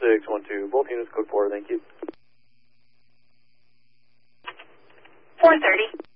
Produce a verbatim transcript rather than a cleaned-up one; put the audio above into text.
six one two. Both units, code four, thank you. four thirty.